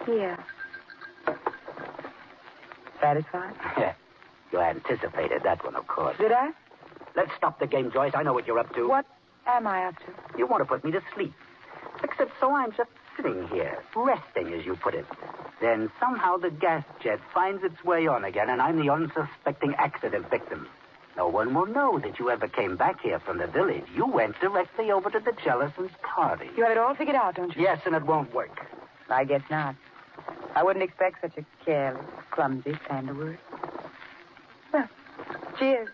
Here. Satisfied? You anticipated that one, of course. Did I? Let's stop the game, Joyce. I know what you're up to. What am I up to? You want to put me to sleep. Except so I'm just sitting here, resting, as you put it. Then somehow the gas jet finds its way on again, and I'm the unsuspecting accident victim. No one will know that you ever came back here from the village. You went directly over to the Jellisons' party. You have it all figured out, don't you? Yes, and it won't work. I guess not. I wouldn't expect such a careless, clumsy Sandalwood. Well, cheers.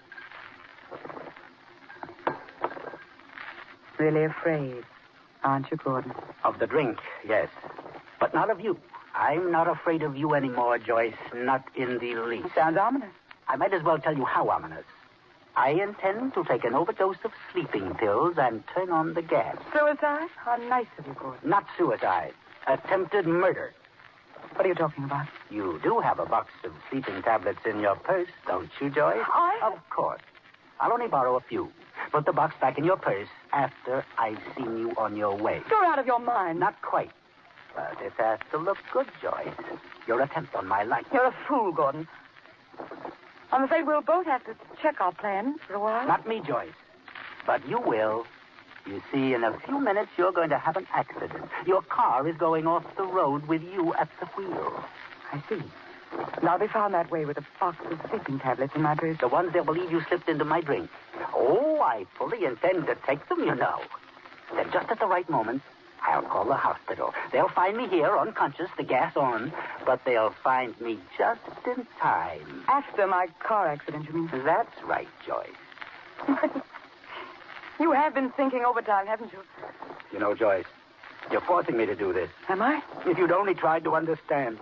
Really afraid, aren't you, Gordon? Of the drink, yes. But not of you. I'm not afraid of you anymore, Joyce. Not in the least. Sounds ominous. I might as well tell you how ominous. I intend to take an overdose of sleeping pills and turn on the gas. Suicide? How nice of you, Gordon. Not suicide. Attempted murder. What are you talking about? You do have a box of sleeping tablets in your purse, don't you, Joyce? Of course. I'll only borrow a few. Put the box back in your purse after I've seen you on your way. You're out of your mind. Not quite. But it has to look good, Joyce. Your attempt on my life. You're a fool, Gordon. I'm afraid we'll both have to check our plans for a while. Not me, Joyce. But you will. You see, in a few minutes, you're going to have an accident. Your car is going off the road with you at the wheel. I see. And I'll be found that way with a box of sleeping tablets in my purse. The ones they'll believe you slipped into my drink. Oh, I fully intend to take them, you know. Then just at the right moment, I'll call the hospital. They'll find me here, unconscious, the gas on, but they'll find me just in time. After my car accident, you mean? That's right, Joyce. You have been thinking overtime, haven't you? You know, Joyce, you're forcing me to do this. Am I? If you'd only tried to understand.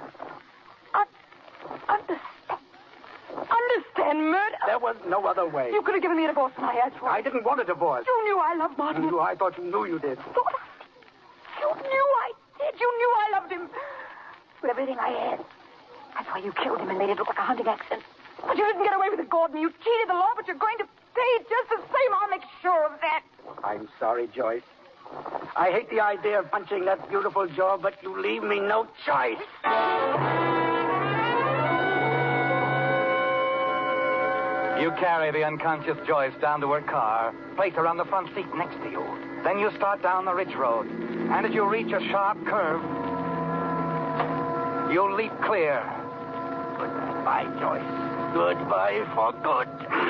Understand murder? There was no other way. You could have given me a divorce when I asked for it. I didn't want a divorce. You knew I loved Martin. I thought you knew you did. You knew I did. You knew I loved him. With everything I had. That's why you killed him and made it look like a hunting accident. But you didn't get away with it, Gordon. You cheated the law, but you're going to pay just the same. I'll make sure of that. I'm sorry, Joyce. I hate the idea of punching that beautiful jaw, but you leave me no choice. You carry the unconscious Joyce down to her car, place her on the front seat next to you. Then you start down the ridge road. And as you reach a sharp curve, you leap clear. Goodbye, Joyce. Goodbye for good.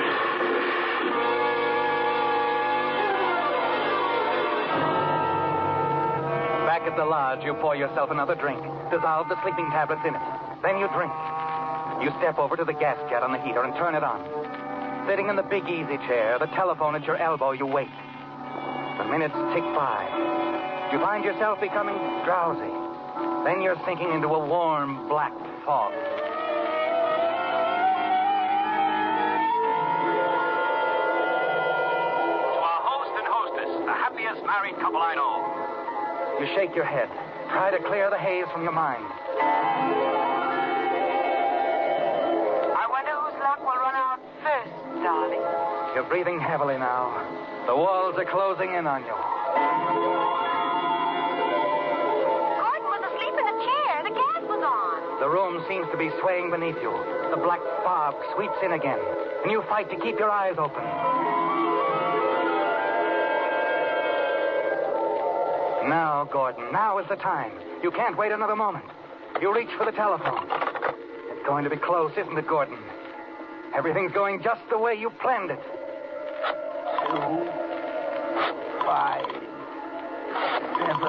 Back at the lodge, you pour yourself another drink, dissolve the sleeping tablets in it. Then you drink. You step over to the gas jet on the heater and turn it on. Sitting in the big easy chair, the telephone at your elbow, you wait. The minutes tick by. You find yourself becoming drowsy. Then you're sinking into a warm, black fog. To our host and hostess, the happiest married couple I know. You shake your head. Try to clear the haze from your mind. I wonder whose luck will run out first, darling. You're breathing heavily now. The walls are closing in on you. Gordon was asleep in the chair. The gas was on. The room seems to be swaying beneath you. The black fog sweeps in again, and you fight to keep your eyes open. Now, Gordon, now is the time. You can't wait another moment. You reach for the telephone. It's going to be close, isn't it, Gordon? Everything's going just the way you planned it. 2, 5, 7.